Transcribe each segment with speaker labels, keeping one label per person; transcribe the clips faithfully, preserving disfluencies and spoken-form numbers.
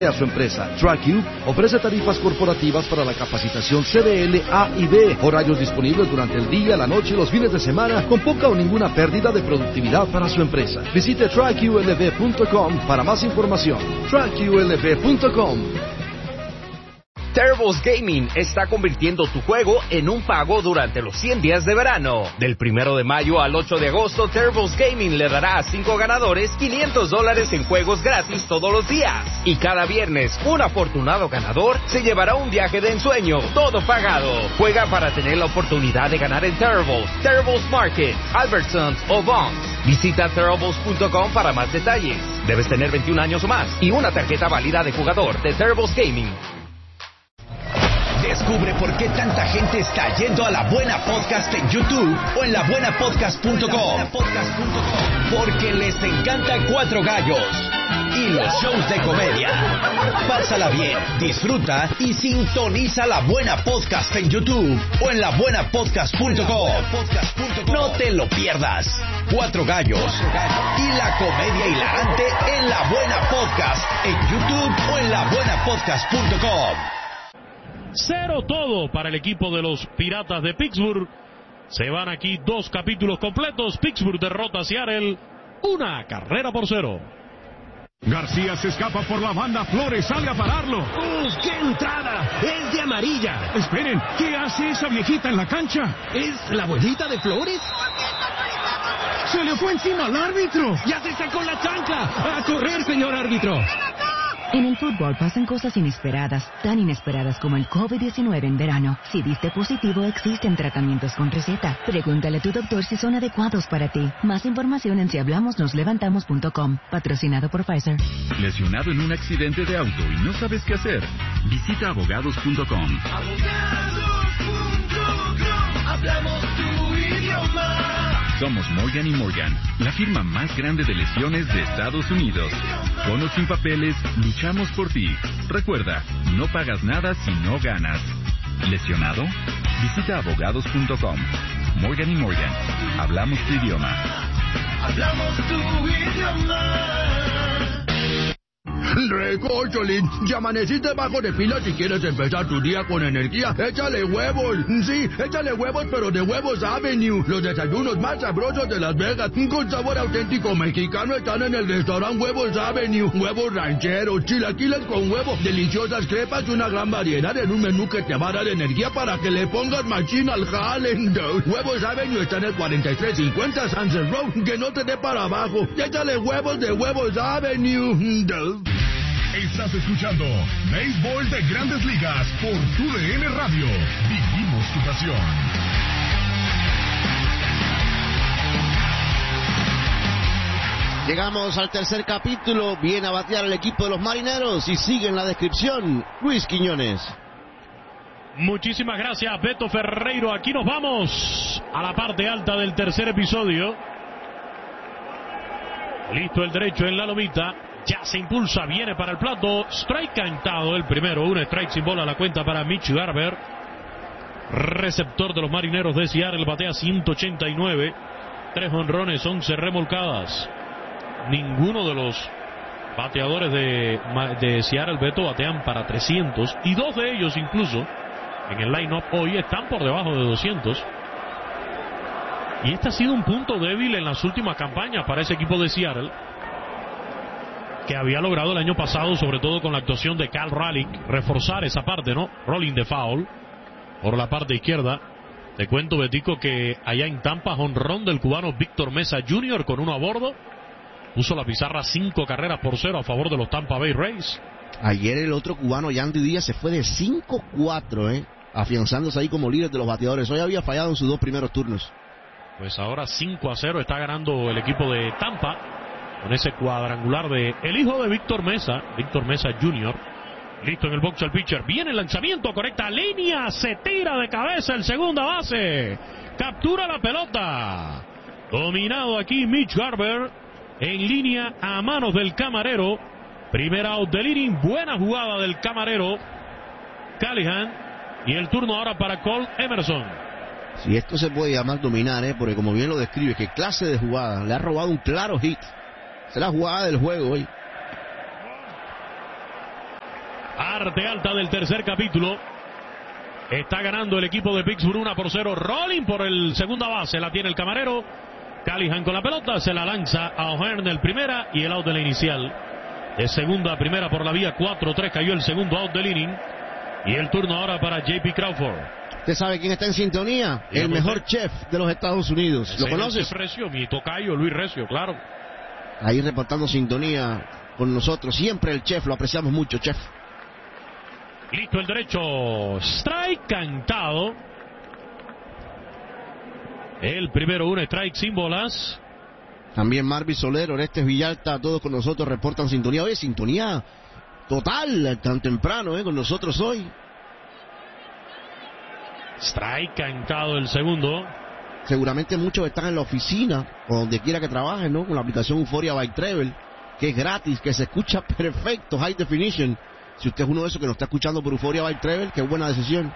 Speaker 1: a su empresa. TrackU ofrece tarifas corporativas para la capacitación C D L, A y B, horarios disponibles durante el día, la noche y los fines de semana, con poca o ninguna pérdida de productividad para su empresa. Visite track U L V punto com para más información. track U L V punto com.
Speaker 2: Terribles Gaming está convirtiendo tu juego en un pago durante los cien días de verano. Del primero de mayo al ocho de agosto, Terribles Gaming le dará a cinco ganadores quinientos dólares en juegos gratis todos los días. Y cada viernes, un afortunado ganador se llevará un viaje de ensueño, todo pagado. Juega para tener la oportunidad de ganar en Terribles, Terribles Market, Albertsons o Vons. Visita Terribles punto com para más detalles. Debes tener veintiún años o más y una tarjeta válida de jugador de Terribles Gaming.
Speaker 3: Descubre por qué tanta gente está yendo a La Buena Podcast en YouTube o en la buena podcast punto com. Porque les encanta Cuatro Gallos y los shows de comedia. Pásala bien, disfruta y sintoniza La Buena Podcast en YouTube o en la buena podcast punto com. No te lo pierdas. Cuatro Gallos y la comedia hilarante en La Buena Podcast en YouTube o en la buena podcast punto com.
Speaker 4: Cero todo para el equipo de los Piratas de Pittsburgh. Se van aquí dos capítulos completos. Pittsburgh derrota a Seattle. Una carrera por cero.
Speaker 5: García se escapa por la banda. Flores sale a pararlo.
Speaker 6: ¡Uf, qué entrada! ¡Es de amarilla!
Speaker 5: Esperen, ¿qué hace esa viejita en la cancha?
Speaker 6: ¿Es la abuelita de Flores?
Speaker 5: ¡Se le fue encima al árbitro!
Speaker 6: ¡Ya se sacó la chancla! ¡A correr, señor árbitro!
Speaker 7: En el fútbol pasan cosas inesperadas, tan inesperadas como el COVID diecinueve en verano. Si diste positivo, existen tratamientos con receta. Pregúntale a tu doctor si son adecuados para ti. Más información en si hablamos nos levantamos punto com. Patrocinado por Pfizer.
Speaker 8: ¿Lesionado en un accidente de auto y no sabes qué hacer? Visita abogados punto com.
Speaker 9: abogados punto com. Hablamos tu idioma.
Speaker 8: Somos Morgan y Morgan, la firma más grande de lesiones de Estados Unidos. Con o sin papeles, luchamos por ti. Recuerda, no pagas nada si no ganas. ¿Lesionado? Visita abogados punto com. Morgan y Morgan, hablamos tu idioma.
Speaker 9: Hablamos tu idioma.
Speaker 10: Recórcholis, ya amaneciste bajo de pila si quieres empezar tu día con energía. Échale huevos, sí, échale huevos, pero de Huevos Avenue. Los desayunos más sabrosos de Las Vegas, con sabor auténtico mexicano, están en el restaurante Huevos Avenue. Huevos rancheros, chilaquiles con huevo, deliciosas crepas y una gran variedad en un menú que te va a dar energía para que le pongas machín al jale. Huevos Avenue está en el cuarenta y tres cincuenta Sunset Road, que no te dé para abajo. Échale huevos de Huevos Avenue.
Speaker 5: Estás escuchando Béisbol de Grandes Ligas por Tu D N Radio. Vivimos tu pasión.
Speaker 11: Llegamos al tercer capítulo. Viene a batear el equipo de los Marineros y sigue en la descripción Luis Quiñones.
Speaker 4: Muchísimas gracias, Beto Ferreiro. Aquí nos vamos a la parte alta del tercer episodio. Listo el derecho en la lomita. Ya se impulsa, viene para el plato. Strike cantado el primero. Un strike sin bola a la cuenta para Mitch Garver. Receptor de los Marineros de Seattle. Batea ciento ochenta y nueve. Tres jonrones, once remolcadas. Ninguno de los bateadores de, de Seattle, Beto, batean para trescientos. Y dos de ellos incluso en el line-up hoy están por debajo de doscientos. Y este ha sido un punto débil en las últimas campañas para ese equipo de Seattle, que había logrado el año pasado, sobre todo con la actuación de Cal Raleigh, reforzar esa parte, ¿no? Rolling de foul por la parte izquierda. Te cuento, Betico, que allá en Tampa, jonrón del cubano Víctor Mesa junior con uno a bordo. Puso la pizarra cinco carreras por cero a favor de los Tampa Bay Rays.
Speaker 11: Ayer el otro cubano, Yandy Díaz, se fue de cinco cuatro, ¿eh? Afianzándose ahí como líder de los bateadores. Hoy había fallado en sus dos primeros turnos.
Speaker 4: Pues ahora cinco a cero está ganando el equipo de Tampa, con ese cuadrangular de el hijo de Víctor Mesa, Víctor Mesa junior Listo en el box el pitcher. Viene el lanzamiento, correcta línea. Se tira de cabeza el segunda base. Captura la pelota. Dominado aquí Mitch Garver. En línea a manos del camarero. Primer out del inning. Buena jugada del camarero Callahan. Y el turno ahora para Cole Emerson.
Speaker 11: Si esto se puede llamar dominar, ¿eh? Porque como bien lo describe, qué clase de jugada. Le ha robado un claro hit. Esa es la jugada del juego hoy.
Speaker 4: Parte alta del tercer capítulo. Está ganando el equipo de Pittsburgh uno por cero. Rolling por el segunda base. La tiene el camarero. Callahan con la pelota. Se la lanza a O'Hearn el primera. Y el out de la inicial. De segunda a primera por la vía cuatro tres. Cayó el segundo out del inning. Y el turno ahora para J P Crawford.
Speaker 11: ¿Usted sabe quién está en sintonía? El mejor chef de los Estados Unidos. ¿Lo conoces?
Speaker 4: Recio, mi tocayo Luis Recio, claro.
Speaker 11: Ahí reportando sintonía con nosotros. Siempre el chef, lo apreciamos mucho, chef.
Speaker 4: Listo el derecho. Strike cantado. El primero, un strike sin bolas.
Speaker 11: También Marvin Soler, Orestes Villalta, todos con nosotros reportan sintonía. Oye, sintonía total, tan temprano, ¿eh? Con nosotros hoy.
Speaker 4: Strike cantado el segundo.
Speaker 11: Seguramente muchos están en la oficina o donde quiera que trabajen, ¿no? Con la aplicación Euphoria by Travel, que es gratis, que se escucha perfecto, high definition. Si usted es uno de esos que nos está escuchando por Euphoria by Travel, qué buena decisión.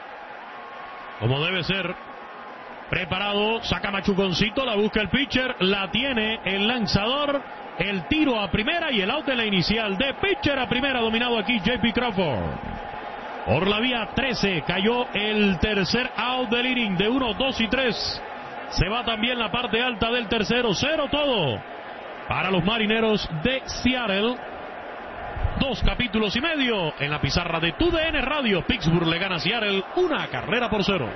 Speaker 4: Como debe ser. Preparado, saca Machuconcito, la busca el pitcher, la tiene el lanzador, el tiro a primera y el out de la inicial. De pitcher a primera, dominado aquí J P Crawford. Por la vía trece cayó el tercer out del inning de uno, dos y tres. Se va también la parte alta del tercero. Cero todo para los Marineros de Seattle. Dos capítulos y medio en la pizarra de T U D N Radio. Pittsburgh le gana a Seattle una carrera por cero.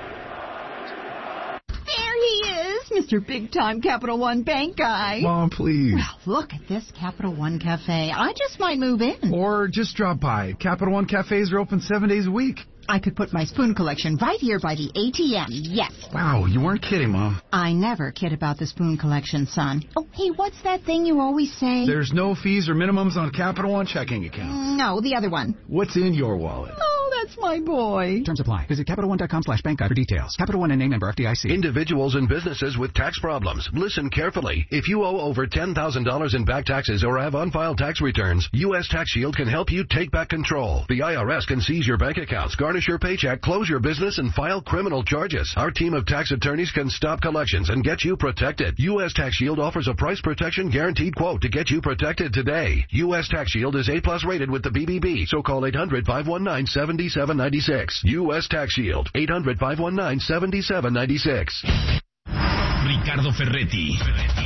Speaker 12: There he is, Mister Big Time Capital One Bank guy.
Speaker 13: Mom, please.
Speaker 12: Well, look at this Capital One Cafe. I just might move in.
Speaker 13: Or just drop by. Capital One cafes are open seven days a week.
Speaker 12: I could put my spoon collection right here by the A T M, yes.
Speaker 13: Wow, you weren't kidding, Mom.
Speaker 12: I never kid about the spoon collection, son. Oh, hey, what's that thing you always say?
Speaker 13: There's no fees or minimums on Capital One checking accounts.
Speaker 12: No, the other one.
Speaker 13: What's in your wallet?
Speaker 12: Oh, that's my boy.
Speaker 14: Terms apply. Visit CapitalOne.com slash bank guide for details. Capital One and name member F D I C.
Speaker 15: Individuals and businesses with tax problems. Listen carefully. If you owe over ten thousand dollars in back taxes or have unfiled tax returns, U S Tax Shield can help you take back control. The I R S can seize your bank accounts, garnish your paycheck, close your business, and file criminal charges. Our team of tax attorneys can stop collections and get you protected. U S Tax Shield offers a price protection guaranteed quote to get you protected today. U S Tax Shield is A plus rated with the B B B, so call eight hundred, five one nine, seven seven nine six. U S Tax Shield, eight hundred, five one nine, seven seven nine six.
Speaker 3: Ricardo Ferretti,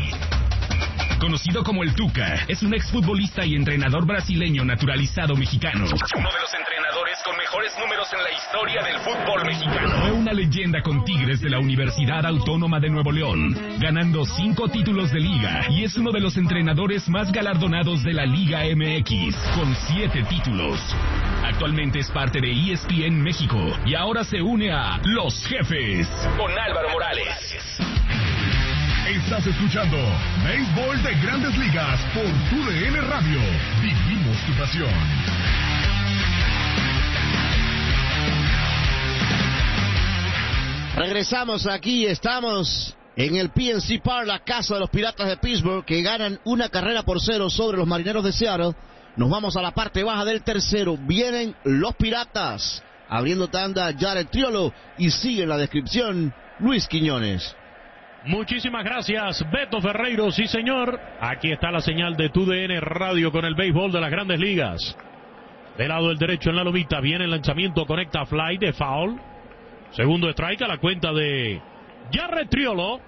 Speaker 3: conocido como el Tuca, es un exfutbolista y entrenador brasileño naturalizado mexicano. Uno de los entrenadores con mejores números en la historia del fútbol mexicano. Fue una leyenda con Tigres de la Universidad Autónoma de Nuevo León, ganando cinco títulos de liga, y es uno de los entrenadores más galardonados de la Liga M X, con siete títulos. Actualmente es parte de E S P N México y ahora se une a Los Jefes con Álvaro Morales.
Speaker 5: Estás escuchando Béisbol de Grandes Ligas por T U D N Radio. Vivimos tu pasión.
Speaker 11: Regresamos aquí, estamos en el P N C Park, la casa de los Piratas de Pittsburgh, que ganan una carrera por cero sobre los Marineros de Seattle. Nos vamos a la parte baja del tercero. Vienen los Piratas, abriendo tanda Jared Triolo, y sigue en la descripción Luis Quiñones.
Speaker 4: Muchísimas gracias, Beto Ferreiro, sí señor. Aquí está la señal de T U D N Radio con el béisbol de las Grandes Ligas. Del lado del derecho en la lomita viene el lanzamiento, conecta fly de foul. Segundo strike a la cuenta de Jared Triolo.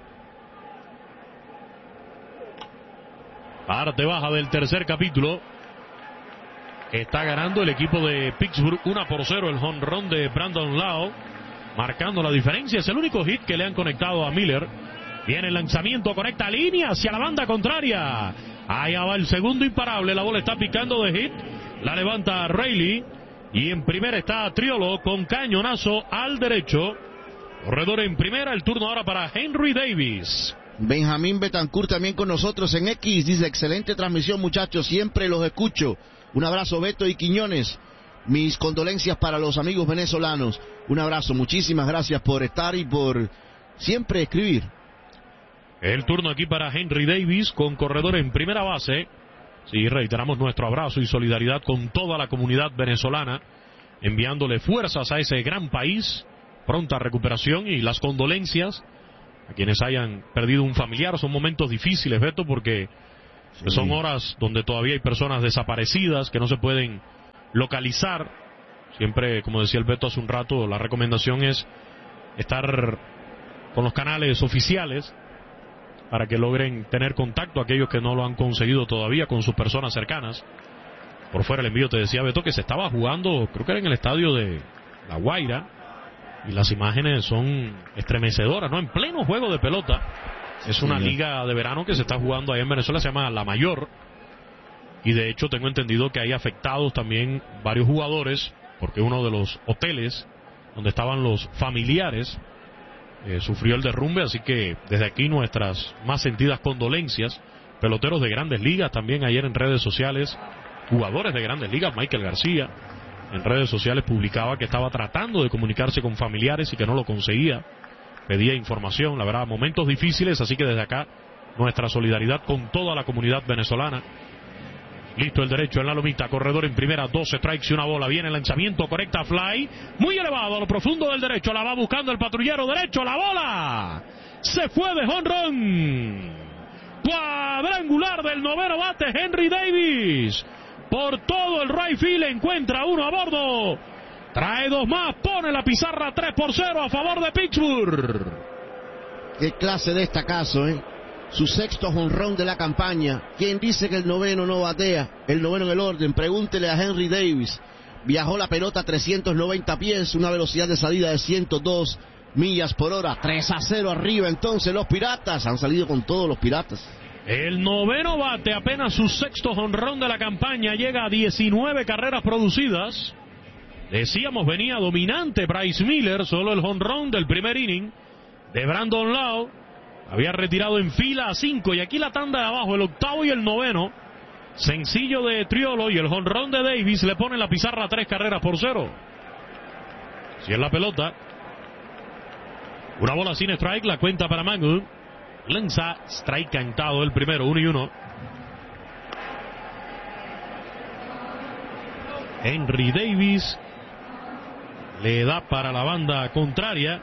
Speaker 4: Parte baja del tercer capítulo. Está ganando el equipo de Pittsburgh uno por cero, el jonrón de Brandon Lowe, marcando la diferencia. Es el único hit que le han conectado a Miller. Viene el lanzamiento, conecta línea hacia la banda contraria. Allá va el segundo imparable. La bola está picando de hit. La levanta Rayleigh. Y en primera está Triolo con cañonazo al derecho. Corredor en primera. El turno ahora para Henry Davis.
Speaker 11: Benjamín Betancourt también con nosotros en X. Dice, excelente transmisión, muchachos. Siempre los escucho. Un abrazo, Beto y Quiñones. Mis condolencias para los amigos venezolanos. Un abrazo, muchísimas gracias por estar y por siempre escribir.
Speaker 4: El turno aquí para Henry Davis con corredor en primera base. Sí, reiteramos nuestro abrazo y solidaridad con toda la comunidad venezolana, enviándole fuerzas a ese gran país, pronta recuperación y las condolencias a quienes hayan perdido un familiar. Son momentos difíciles, Beto, porque sí, son horas donde todavía hay personas desaparecidas que no se pueden localizar. Siempre, como decía el Beto hace un rato, la recomendación es estar con los canales oficiales para que logren tener contacto a aquellos que no lo han conseguido todavía con sus personas cercanas. Por fuera el envío, te decía Beto, que se estaba jugando, creo que era en el estadio de La Guaira, y las imágenes son estremecedoras, ¿no? En pleno juego de pelota. Es una sí, liga de verano que se está jugando ahí en Venezuela, se llama La Mayor, y de hecho tengo entendido que hay afectados también varios jugadores, porque uno de los hoteles donde estaban los familiares eh, sufrió el derrumbe, así que desde aquí nuestras más sentidas condolencias. Peloteros de grandes ligas también ayer en redes sociales, jugadores de grandes ligas. Michael García en redes sociales publicaba que estaba tratando de comunicarse con familiares y que no lo conseguía, pedía información. La verdad, momentos difíciles, así que desde acá nuestra solidaridad con toda la comunidad venezolana. Listo el derecho en la lomita, corredor en primera, dos strikes y una bola. Viene el lanzamiento, correcta fly, muy elevado a lo profundo del derecho, la va buscando el patrullero derecho, la bola se fue de jonrón. Cuadrangular del noveno bate Henry Davis. Por todo el right field encuentra uno a bordo. Trae dos más, pone la pizarra tres por cero a favor de Pittsburgh.
Speaker 11: Qué clase de estacazo, ¿eh? Su sexto jonrón de la campaña. ¿Quién dice que el noveno no batea? El noveno en el orden. Pregúntele a Henry Davis. Viajó la pelota a trescientos noventa pies, una velocidad de salida de ciento dos millas por hora. tres a cero arriba entonces los Piratas. Han salido con todos los Piratas.
Speaker 4: El noveno bate, apenas su sexto jonrón de la campaña, llega a diecinueve carreras producidas. Decíamos, venía dominante Bryce Miller, solo el jonrón del primer inning de Brandon Lowe. Había retirado en fila a cinco, y aquí la tanda de abajo, el octavo y el noveno. Sencillo de Triolo y el jonrón de Davis le pone la pizarra a tres carreras por cero. Si es la pelota. Una bola sin strike, la cuenta para Mangu. Lanza, strike cantado el primero, uno y uno. Henry Davis le da para la banda contraria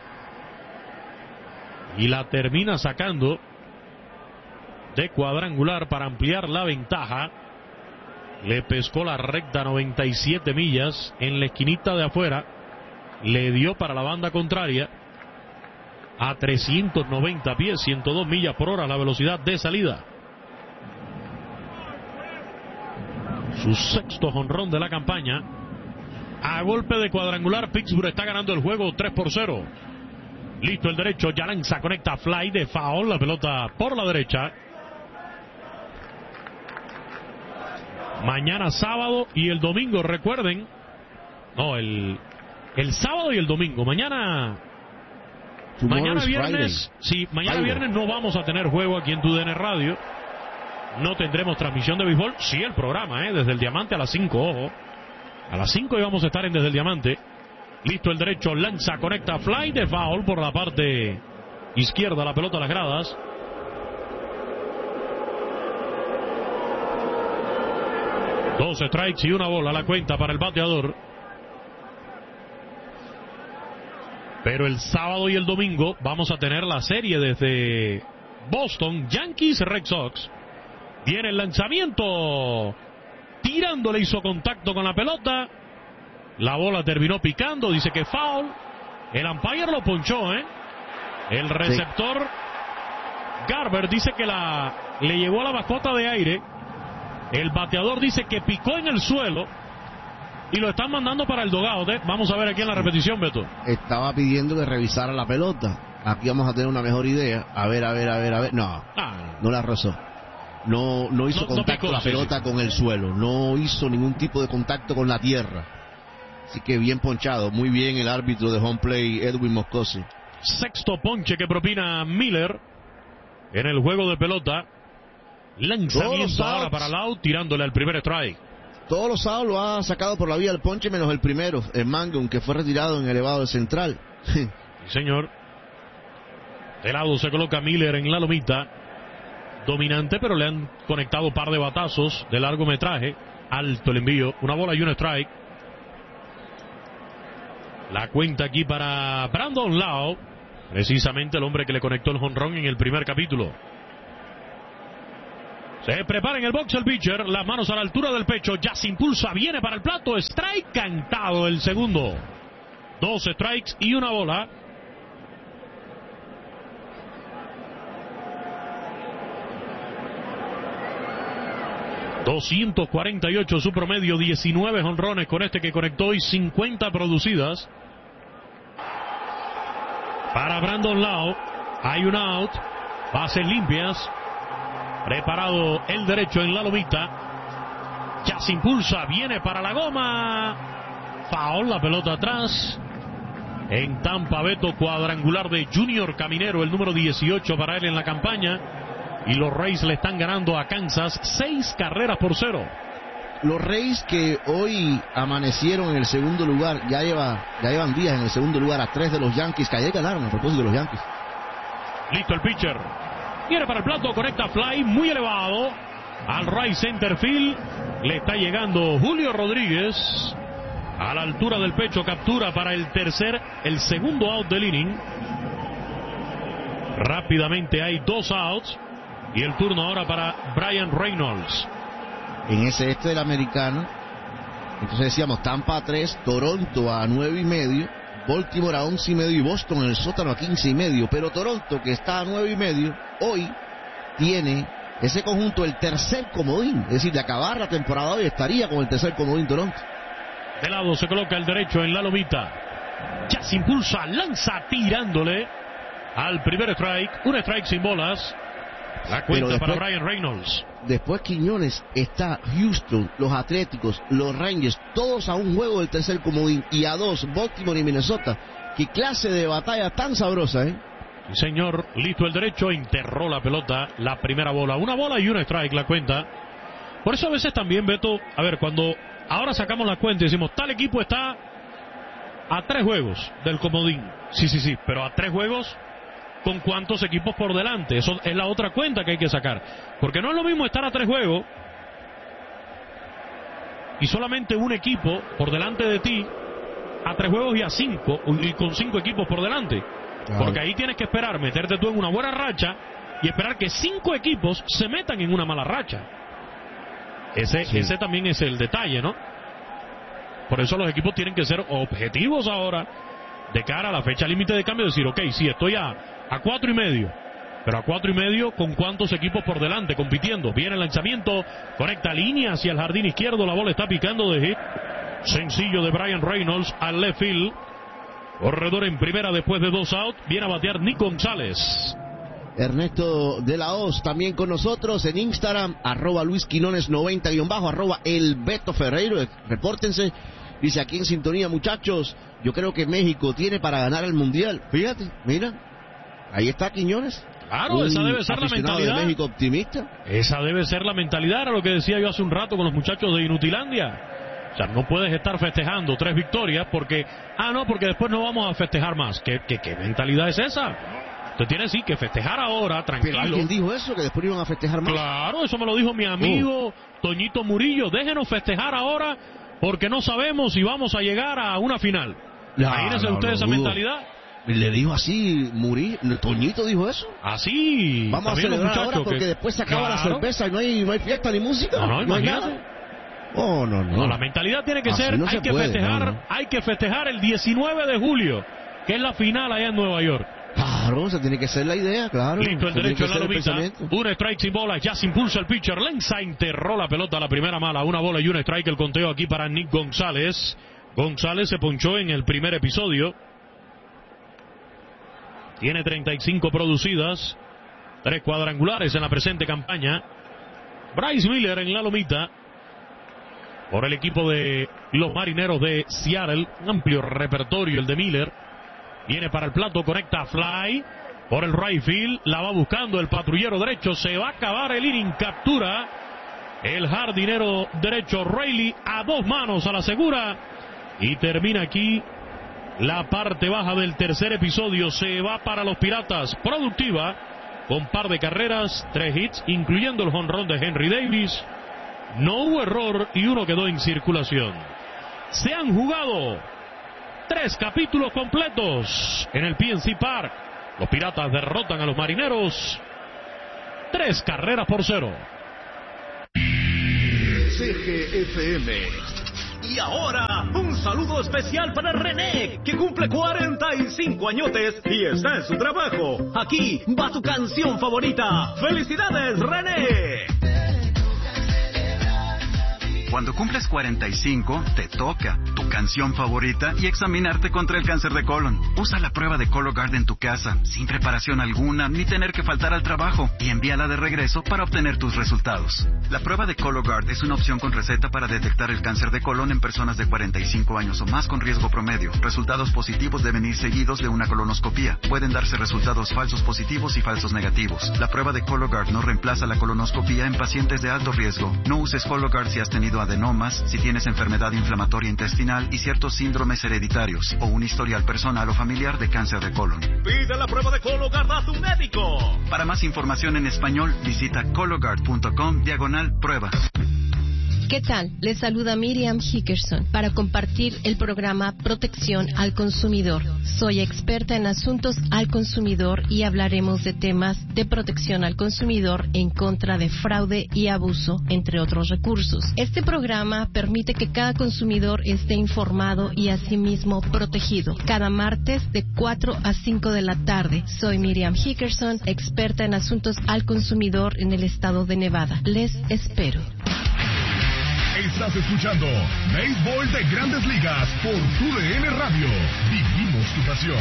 Speaker 4: y la termina sacando de cuadrangular para ampliar la ventaja. Le pescó la recta noventa y siete millas en la esquinita de afuera, le dio para la banda contraria a trescientos noventa pies, ciento dos millas por hora la velocidad de salida. Su sexto jonrón de la campaña. A golpe de cuadrangular, Pittsburgh está ganando el juego tres por cero. Listo el derecho, ya lanza, conecta fly de foul, la pelota por la derecha. Mañana sábado y el domingo, recuerden. No, el, el sábado y el domingo. Mañana... Mañana viernes, sí, mañana viernes no vamos a tener juego aquí en T U D N Radio. No tendremos transmisión de béisbol. Sí, el programa, ¿eh? Desde el Diamante a las cinco, ojo. A las cinco íbamos a estar en Desde el Diamante. Listo el derecho, lanza, conecta, fly de foul por la parte izquierda, la pelota a las gradas. Dos strikes y una bola, la cuenta para el bateador. Pero el sábado y el domingo vamos a tener la serie desde Boston, Yankees, Red Sox. Viene el lanzamiento. Tirándole, hizo contacto con la pelota. La bola terminó picando, dice que foul. El umpire lo ponchó, ¿eh? El receptor sí. Garber dice que la le llegó a la mascota de aire. El bateador dice que picó en el suelo. Y lo están mandando para el dugout, ¿eh? Vamos a ver aquí en la repetición, Beto.
Speaker 11: Estaba pidiendo que revisara la pelota. Aquí vamos a tener una mejor idea. A ver, a ver, a ver, a ver. No, ah. no la rozó. No, no hizo no, contacto no picó, la pelota sí, sí. con el suelo. No hizo ningún tipo de contacto con la tierra. Así que bien ponchado. Muy bien el árbitro de home play, Edwin Moscoso.
Speaker 4: Sexto ponche que propina Miller en el juego de pelota. Lanzamiento ahora para Lau, tirándole al primer strike.
Speaker 11: Todos los sábados lo ha sacado por la vía del ponche, menos el primero, el Mangum, que fue retirado en elevado de central.
Speaker 4: Sí, señor. De lado se coloca Miller en la lomita. Dominante, pero le han conectado un par de batazos de largometraje. Alto el envío. Una bola y un strike. La cuenta aquí para Brandon Lowe. Precisamente el hombre que le conectó el jonrón en el primer capítulo. Se prepara en el box el pitcher, las manos a la altura del pecho, ya se impulsa, viene para el plato, strike cantado el segundo. Dos strikes y una bola. doscientos cuarenta y ocho su promedio, diecinueve jonrones con este que conectó y cincuenta producidas. Para Brandon Lowe, hay un out, bases limpias. Preparado el derecho en la lomita. Ya se impulsa, viene para la goma. Foul, la pelota atrás. En Tampa, Beto, cuadrangular de Junior Caminero, el número dieciocho para él en la campaña. Y los Rays le están ganando a Kansas seis carreras por cero.
Speaker 11: Los Rays que hoy amanecieron en el segundo lugar, ya lleva ya llevan días en el segundo lugar a tres de los Yankees, que ayer ganaron a propósito de los Yankees.
Speaker 4: Listo el pitcher. Viene para el plato, conecta fly muy elevado al right center field. Le está llegando Julio Rodríguez a la altura del pecho, captura para el tercer, el segundo out del inning. Rápidamente hay dos outs y el turno ahora para Bryan Reynolds.
Speaker 11: En ese este del americano, entonces decíamos Tampa a tres, Toronto a nueve y medio, Baltimore a once y medio y Boston en el sótano a quince y medio. Pero Toronto, que está a nueve y medio, hoy tiene ese conjunto el tercer comodín. Es decir, de acabar la temporada hoy estaría con el tercer comodín Toronto.
Speaker 4: De lado se coloca el derecho en la lomita. Ya se impulsa, lanza tirándole al primer strike. Un strike sin bolas. La cuenta después, para Bryan Reynolds.
Speaker 11: Después Quiñones está Houston, los Atléticos, los Rangers, todos a un juego del tercer comodín y a dos Baltimore y Minnesota. Qué clase de batalla tan sabrosa, ¿eh?
Speaker 4: Sí, señor. Listo el derecho, enterró la pelota, la primera bola. Una bola y un strike la cuenta. Por eso a veces también, Beto, a ver, cuando ahora sacamos la cuenta y decimos, tal equipo está a tres juegos del comodín. Sí, sí, sí, pero a tres juegos, ¿con cuántos equipos por delante? Eso es la otra cuenta que hay que sacar. Porque no es lo mismo estar a tres juegos y solamente un equipo por delante de ti, a tres juegos y a cinco, y con cinco equipos por delante. Claro. Porque ahí tienes que esperar, meterte tú en una buena racha y esperar que cinco equipos se metan en una mala racha. Ese, sí. ese también es el detalle, ¿no? Por eso los equipos tienen que ser objetivos ahora de cara a la fecha límite de cambio, decir, ok, sí, estoy a, a cuatro y medio, pero a cuatro y medio, ¿con cuántos equipos por delante compitiendo? Viene el lanzamiento, conecta línea hacia el jardín izquierdo, la bola está picando de hit. Sencillo de Bryan Reynolds al left field. Corredor en primera después de dos out, viene a batear Nick González.
Speaker 11: Ernesto de la Hoz también con nosotros en Instagram, arroba Luis Quinones noventa guión bajo, arroba el Beto Ferreiro, repórtense. Dice aquí en sintonía, muchachos, yo creo que México tiene para ganar el Mundial. Fíjate, mira, ahí está Quiñones.
Speaker 4: Claro, un esa debe ser la mentalidad.
Speaker 11: De México optimista.
Speaker 4: Esa debe ser la mentalidad, era lo que decía yo hace un rato con los muchachos de Inutilandia. O sea, no puedes estar festejando tres victorias porque, ah, no, porque después no vamos a festejar más. ¿Qué, qué, qué mentalidad es esa? Usted tiene sí que festejar ahora, tranquilo.
Speaker 11: Pero alguien dijo eso, que después iban a festejar más.
Speaker 4: Claro, eso me lo dijo mi amigo uh. Toñito Murillo. Déjenos festejar ahora porque no sabemos si vamos a llegar a una final. No, Imagínense no, ustedes no, esa dudo. mentalidad.
Speaker 11: Le dijo así, Murillo, Toñito dijo eso.
Speaker 4: Así.
Speaker 11: Vamos a celebrar ahora porque
Speaker 4: que...
Speaker 11: después se acaba
Speaker 4: claro.
Speaker 11: la cerveza y no hay, no hay fiesta ni música.
Speaker 4: No, no,
Speaker 11: no hay
Speaker 4: imagínate.
Speaker 11: nada. Oh, no, no.
Speaker 4: No, la mentalidad tiene que
Speaker 11: así
Speaker 4: ser,
Speaker 11: no
Speaker 4: hay
Speaker 11: se
Speaker 4: que
Speaker 11: puede,
Speaker 4: festejar,
Speaker 11: no, no.
Speaker 4: hay que festejar el diecinueve de julio, que es la final allá en Nueva York.
Speaker 11: Claro, esa tiene que ser la idea, claro.
Speaker 4: Listo el derecho en la lomita,
Speaker 11: un
Speaker 4: strike sin bola, ya se impulsa el pitcher, Lenza enterró la pelota a la primera mala, una bola y un strike, el conteo aquí para Nick González. González se ponchó en el primer episodio, tiene treinta y cinco producidas, tres cuadrangulares en la presente campaña. Bryce Miller en la lomita, por el equipo de los Marineros de Seattle, un amplio repertorio el de Miller. Viene para el plato, conecta fly por el right field, la va buscando el patrullero derecho, se va a acabar el inning, captura el jardinero derecho Rayleigh a dos manos a la segura y termina aquí la parte baja del tercer episodio. Se va para los Piratas, productiva, con par de carreras, tres hits, incluyendo el jonrón de Henry Davis. No hubo error y uno quedó en circulación. Se han jugado tres capítulos completos en el P N C Park. Los Piratas derrotan a los Marineros tres carreras por cero.
Speaker 1: S G F M.
Speaker 6: Y ahora, un saludo especial para René, que cumple cuarenta y cinco añotes y está en su trabajo. Aquí va tu canción favorita. ¡Felicidades, René!
Speaker 16: Cuando cumples cuarenta y cinco, te toca tu canción favorita y examinarte contra el cáncer de colon. Usa la prueba de Cologuard en tu casa, sin preparación alguna, ni tener que faltar al trabajo, y envíala de regreso para obtener tus resultados. La prueba de Cologuard es una opción con receta para detectar el cáncer de colon en personas de cuarenta y cinco años o más con riesgo promedio. Resultados positivos deben ir seguidos de una colonoscopía. Pueden darse resultados falsos positivos y falsos negativos. La prueba de Cologuard no reemplaza la colonoscopía en pacientes de alto riesgo. No uses Cologuard si has tenido adenomas, si tienes enfermedad inflamatoria intestinal y ciertos síndromes hereditarios o un historial personal o familiar de cáncer de colon.
Speaker 6: Pide la prueba de Cologuard a tu médico.
Speaker 16: Para más información en español, visita cologuard punto com diagonal prueba.
Speaker 17: ¿Qué tal? Les saluda Miriam Hickerson para compartir el programa Protección al Consumidor. Soy experta en asuntos al consumidor y hablaremos de temas de protección al consumidor en contra de fraude y abuso, entre otros recursos. Este programa permite que cada consumidor esté informado y asimismo protegido. Cada martes de cuatro a cinco de la tarde. Soy Miriam Hickerson, experta en asuntos al consumidor en el estado de Nevada. Les espero.
Speaker 5: Estás escuchando Béisbol de Grandes Ligas por Tu D N Radio. Vivimos tu pasión.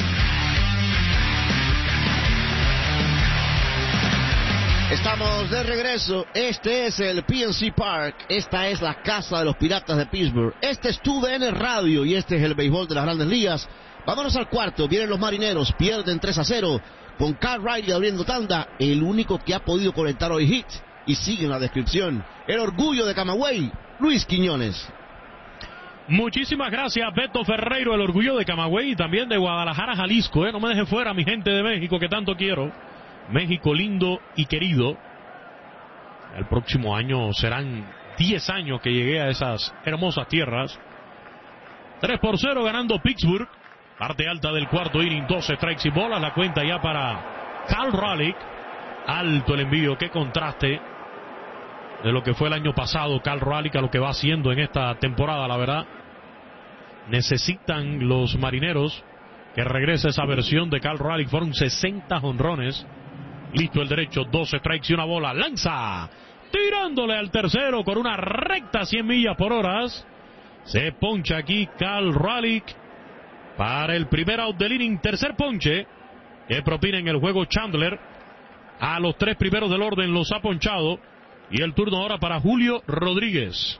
Speaker 11: Estamos de regreso. Este es el P N C Park. Esta es la casa de los Piratas de Pittsburgh. Este es Tu D N Radio y este es el béisbol de las Grandes Ligas. Vámonos al cuarto. Vienen los Marineros. Pierden tres a cero con Cal Riley abriendo tanda. El único que ha podido conectar hoy hit. Y sigue en la descripción. El orgullo de Camagüey, Luis Quiñones.
Speaker 4: Muchísimas gracias, Beto Ferreiro, el orgullo de Camagüey y también de Guadalajara, Jalisco. ¿eh? No me deje fuera, mi gente de México, que tanto quiero. México lindo y querido. El próximo año serán diez años que llegué a esas hermosas tierras. tres por cero ganando Pittsburgh. Parte alta del cuarto inning, doce strikes y bolas. La cuenta ya para Cal Raleigh. Alto el envío, qué contraste de lo que fue el año pasado Cal Raleigh a lo que va haciendo en esta temporada, la verdad. Necesitan los Marineros que regrese esa versión de Cal Raleigh. Fueron sesenta jonrones. Listo el derecho, doce strikes y una bola. Lanza, tirándole al tercero con una recta cien millas por hora. Se poncha aquí Cal Raleigh para el primer out del inning. Tercer ponche que propina en el juego Chandler. A los tres primeros del orden los ha ponchado. Y el turno ahora para Julio Rodríguez.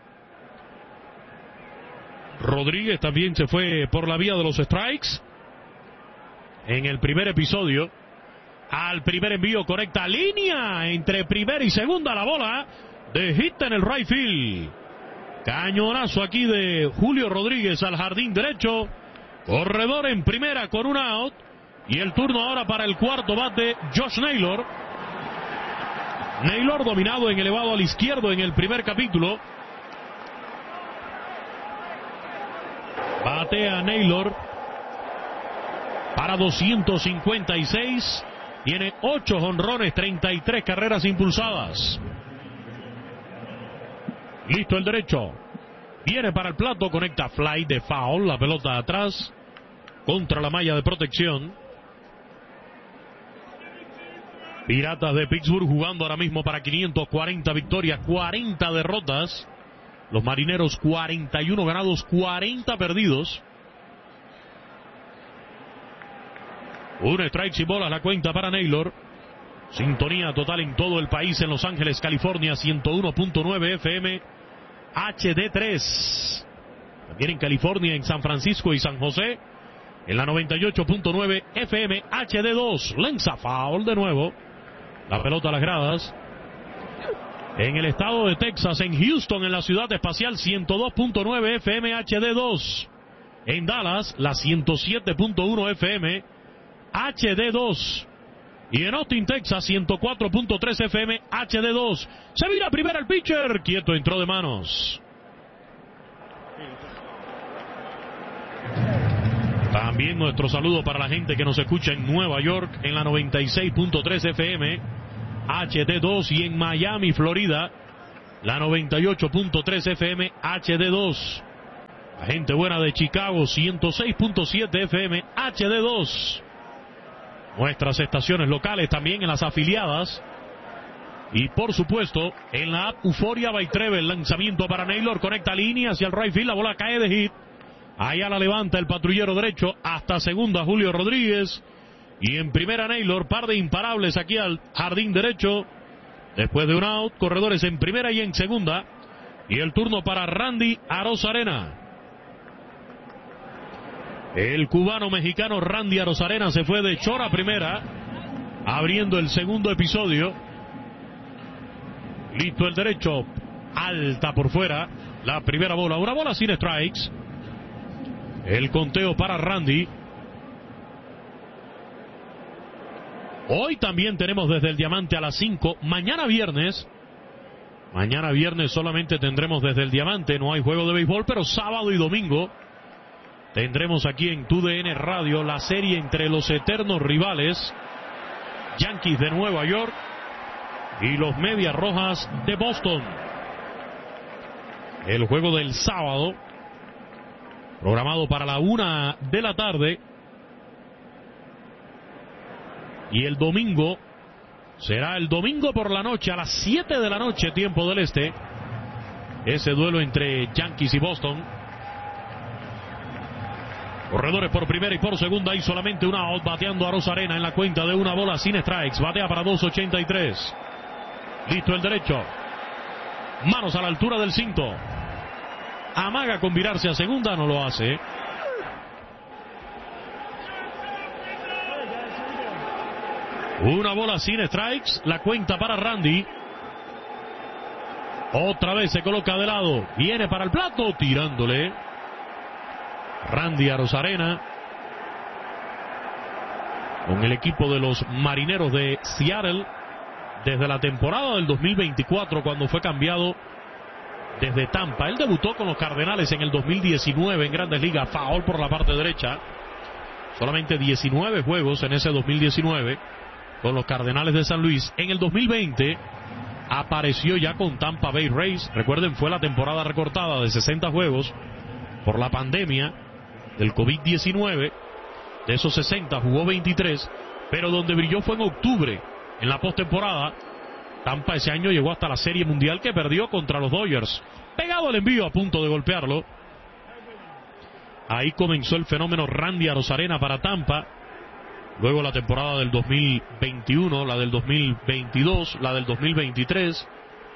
Speaker 4: Rodríguez también se fue por la vía de los strikes en el primer episodio. Al primer envío conecta línea entre primera y segunda, la bola de hit en el right field. Cañonazo aquí de Julio Rodríguez al jardín derecho. Corredor en primera con un out. Y el turno ahora para el cuarto bate, Josh Naylor. Naylor dominado en elevado al izquierdo en el primer capítulo. Batea Naylor para doscientos cincuenta y seis. Tiene ocho jonrones, treinta y tres carreras impulsadas. Listo el derecho. Viene para el plato, conecta fly de foul. La pelota atrás contra la malla de protección. Piratas de Pittsburgh jugando ahora mismo para quinientos cuarenta victorias, cuarenta derrotas. Los Marineros cuarenta y uno ganados, cuarenta perdidos. Un strike y bolas la cuenta para Naylor. Sintonía total en todo el país, en Los Ángeles, California, ciento uno punto nueve F M H D tres. También en California, en San Francisco y San José, en la noventa y ocho punto nueve F M H D dos. Lanza foul de nuevo. La pelota a las gradas. En el estado de Texas, en Houston, en la ciudad espacial, ciento dos punto nueve F M H D dos. En Dallas, la ciento siete punto uno F M H D dos. Y en Austin, Texas, ciento cuatro punto tres F M H D dos. Se vira primero el pitcher. Quieto, entró de manos. También nuestro saludo para la gente que nos escucha en Nueva York, en la noventa y seis punto tres F M H D dos, y en Miami, Florida, la noventa y ocho punto tres F M H D dos. La gente buena de Chicago, ciento seis punto siete F M H D dos. Nuestras estaciones locales también en las afiliadas. Y por supuesto, en la app Euforia by Trevel, lanzamiento para Naylor, conecta línea hacia el right field, la bola cae de hit. Allá la levanta el patrullero derecho, hasta segunda Julio Rodríguez. Y en primera Naylor, par de imparables aquí al jardín derecho. Después de un out, corredores en primera y en segunda. Y el turno para Randy Arozarena. El cubano-mexicano Randy Arozarena se fue de short a primera, abriendo el segundo episodio. Listo el derecho, alta por fuera, la primera bola, una bola sin strikes. El conteo para Randy. Hoy también tenemos desde el Diamante a las cinco, mañana viernes. Mañana viernes solamente tendremos desde el Diamante, no hay juego de béisbol, pero sábado y domingo tendremos aquí en T D N Radio la serie entre los eternos rivales, Yankees de Nueva York y los Medias Rojas de Boston. El juego del sábado, programado para la una de la tarde. Y el domingo, será el domingo por la noche, a las siete de la noche, tiempo del este. Ese duelo entre Yankees y Boston. Corredores por primera y por segunda y solamente una out, bateando a Arozarena en la cuenta de una bola sin strikes. Batea para dos ochenta y tres. Listo el derecho. Manos a la altura del cinto. Amaga con virarse a segunda, no lo hace. Una bola sin strikes, la cuenta para Randy. Otra vez se coloca de lado. Viene para el plato, tirándole. Randy Arozarena con el equipo de los Marineros de Seattle desde la temporada del dos mil veinticuatro, cuando fue cambiado desde Tampa. Él debutó con los Cardenales en el dos mil diecinueve en Grandes Ligas, foul por la parte derecha. Solamente diecinueve juegos en ese dos mil diecinueve con los Cardenales de San Luis. En el dos mil veinte apareció ya con Tampa Bay Rays. Recuerden, fue la temporada recortada de sesenta juegos por la pandemia del COVID diecinueve. De esos sesenta jugó veintitrés, pero donde brilló fue en octubre, en la postemporada. Tampa ese año llegó hasta la Serie Mundial, que perdió contra los Dodgers. Pegado el envío, a punto de golpearlo. Ahí comenzó el fenómeno Randy Arozarena para Tampa. Luego la temporada del dos mil veintiuno, la del dos mil veintidós, la del dos mil veintitrés.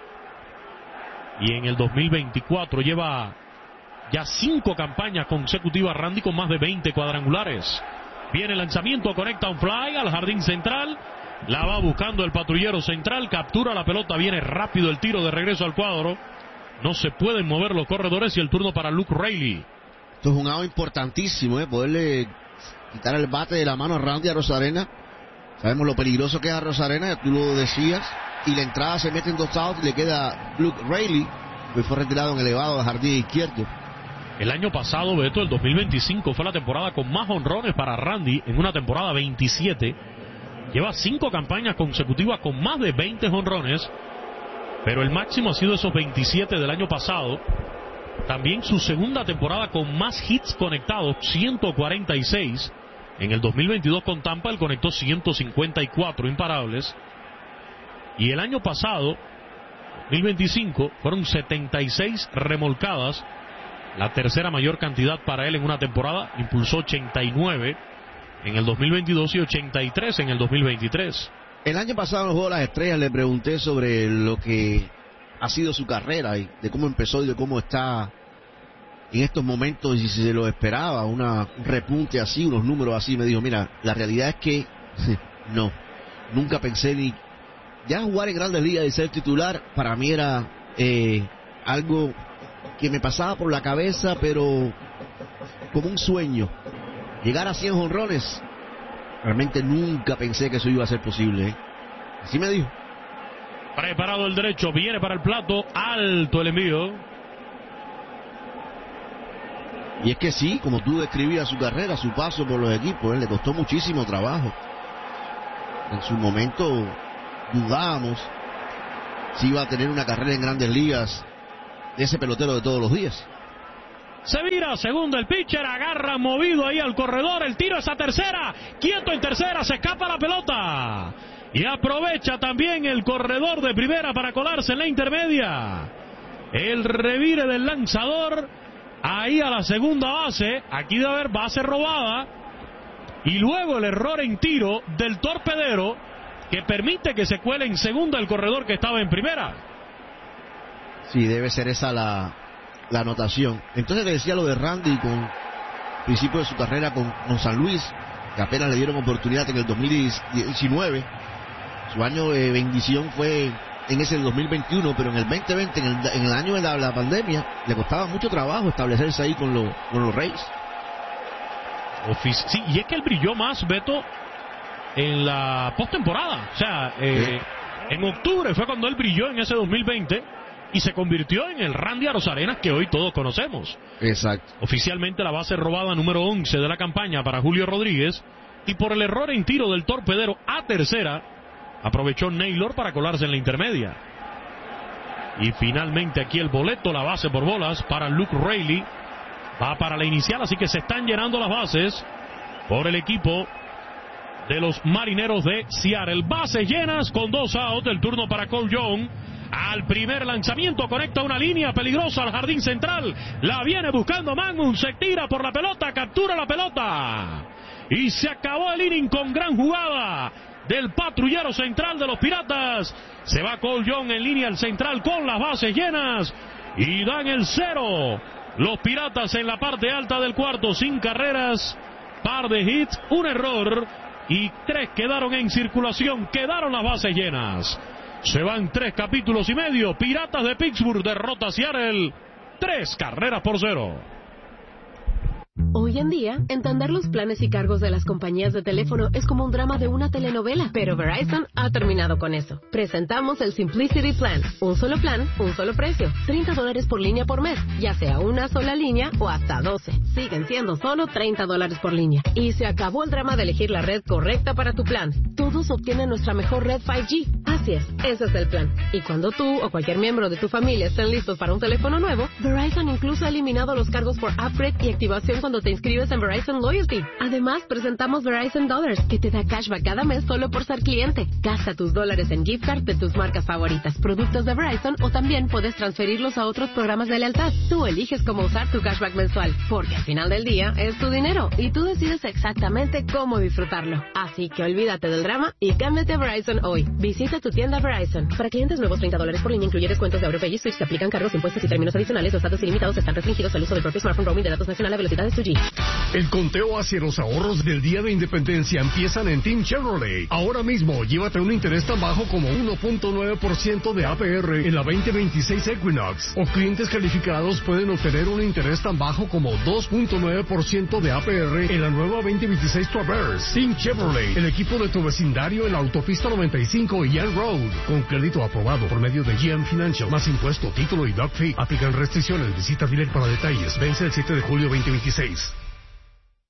Speaker 4: Y en el dos mil veinticuatro lleva ya cinco campañas consecutivas Randy con más de veinte cuadrangulares. Viene el lanzamiento, conecta un fly al jardín central. La va buscando el patrullero central, captura la pelota, viene rápido el tiro de regreso al cuadro. No se pueden mover los corredores y el turno para Luke Raley.
Speaker 11: Esto es un out importantísimo, ¿eh? Poderle quitar el bate de la mano a Randy Arozarena. Sabemos lo peligroso que es Arozarena, tú lo decías. Y la entrada se mete en dos outs y le queda Luke Raley, que fue retirado en elevado al jardín izquierdo.
Speaker 4: El año pasado, Beto, el dos mil veinticinco, fue la temporada con más honrones para Randy, en una temporada veintisiete. Lleva cinco campañas consecutivas con más de veinte honrones, pero el máximo ha sido esos veintisiete del año pasado. También su segunda temporada con más hits conectados, ciento cuarenta y seis. En el dos mil veintidós con Tampa él conectó ciento cincuenta y cuatro imparables. Y el año pasado, dos mil veinticinco, fueron setenta y seis remolcadas. La tercera mayor cantidad para él en una temporada. Impulsó ochenta y nueve en el dos mil veintidós y ochenta y tres en el dos mil veintitrés.
Speaker 11: El año pasado en los Juegos de las Estrellas le pregunté sobre lo que ha sido su carrera y de cómo empezó y de cómo está en estos momentos y si se lo esperaba, una, un repunte así, unos números así. Me dijo, mira, la realidad es que no, nunca pensé ni ya jugar en Grandes Ligas y ser titular. Para mí era eh, algo que me pasaba por la cabeza, pero como un sueño. Llegar a cien jonrones, realmente nunca pensé que eso iba a ser posible, ¿eh? Así me dijo.
Speaker 4: Preparado el derecho, viene para el plato, alto el envío.
Speaker 11: Y es que sí, como tú describías su carrera, su paso por los equipos, ¿eh? Le costó muchísimo trabajo. En su momento dudábamos si iba a tener una carrera en Grandes Ligas de ese pelotero de todos los días.
Speaker 4: Se vira, segundo el pitcher, agarra movido ahí al corredor, el tiro es a tercera, quieto en tercera, se escapa la pelota. Y aprovecha también el corredor de primera para colarse en la intermedia. El revire del lanzador, ahí a la segunda base, aquí debe haber base robada. Y luego el error en tiro del torpedero, que permite que se cuele en segunda el corredor que estaba en primera.
Speaker 11: Sí, debe ser esa la, la anotación. Entonces te decía lo de Randy con principio de su carrera con, con San Luis, que apenas le dieron oportunidad en el dos mil diecinueve. Su año de bendición fue en ese dos mil veintiuno, pero en el veinte veinte, en el, en el año de la, la pandemia, le costaba mucho trabajo establecerse ahí con, lo, con los Rays.
Speaker 4: Ofici- sí, y es que él brilló más, Beto, en la postemporada. O sea, eh, sí. En octubre fue cuando él brilló en ese dos mil veinte y se convirtió en el Randy Arozarenas que hoy todos conocemos.
Speaker 11: Exacto.
Speaker 4: Oficialmente la base robada número once de la campaña para Julio Rodríguez, y por el error en tiro del torpedero a tercera, aprovechó Naylor para colarse en la intermedia. Y finalmente aquí el boleto, la base por bolas para Luke Raley. Va para la inicial, así que se están llenando las bases por el equipo de los Marineros de Seattle. Bases llenas con dos outs, el turno para Cole Young. Al primer lanzamiento conecta una línea peligrosa al jardín central. La viene buscando Magnum, se tira por la pelota, captura la pelota. Y se acabó el inning con gran jugada del patrullero central de los Piratas. Se va Cole Young en línea al central con las bases llenas y dan el cero. Los Piratas en la parte alta del cuarto, sin carreras, par de hits, un error y tres quedaron en circulación, quedaron las bases llenas. Se van tres capítulos y medio. Piratas de Pittsburgh derrota a Seattle, tres carreras por cero.
Speaker 18: Hoy en día, entender los planes y cargos de las compañías de teléfono es como un drama de una telenovela, pero Verizon ha terminado con eso. Presentamos el Simplicity Plan, un solo plan, un solo precio, treinta dólares por línea por mes, ya sea una sola línea o hasta doce. Siguen siendo solo treinta dólares por línea. Y se acabó el drama de elegir la red correcta para tu plan. Todos obtienen nuestra mejor red cinco G. Así es, ese es el plan. Y cuando tú o cualquier miembro de tu familia estén listos para un teléfono nuevo, Verizon incluso ha eliminado los cargos por upgrade y activación cuando te inscribes en Verizon Loyalty. Además, presentamos Verizon Dollars, que te da cashback cada mes solo por ser cliente. Gasta tus dólares en gift card de tus marcas favoritas, productos de Verizon, o también puedes transferirlos a otros programas de lealtad. Tú eliges cómo usar tu cashback mensual, porque al final del día es tu dinero y tú decides exactamente cómo disfrutarlo. Así que olvídate del drama y cámbiate a Verizon hoy. Visita tu tienda Verizon. Para clientes nuevos, treinta dólares por línea, incluye descuentos de AutoPay y Switch. Se aplican cargos, impuestos y términos adicionales. Los datos ilimitados están restringidos al uso del propio smartphone. Roaming de datos nacional a velocidades dos G.
Speaker 19: El conteo hacia los ahorros del Día de Independencia empiezan en Team Chevrolet. Ahora mismo, llévate un interés tan bajo como uno punto nueve por ciento de A P R en la veinte veintiséis Equinox. O clientes calificados pueden obtener un interés tan bajo como dos punto nueve por ciento de A P R en la nueva veinte veintiséis Traverse. Team Chevrolet, el equipo de tu vecindario en la autopista noventa y cinco y Young Road. Con crédito aprobado por medio de G M Financial. Más impuesto, título y doc fee. Aplican restricciones. Visita dealer para detalles. Vence el siete de julio veinte veintiséis.